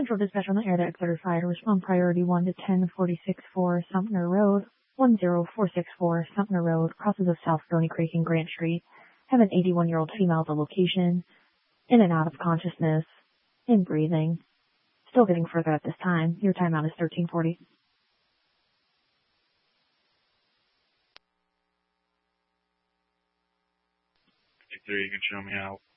Central Dispatch on the air to Exeter Fire to respond priority 1 to 10464 Sumter Road, 10464 Sumter Road, crosses of South Stony Creek and Grant Street. Have an 81-year-old female at the location, in and out of consciousness, in breathing. Still getting further at this time. Your timeout is 1340. You can show me out.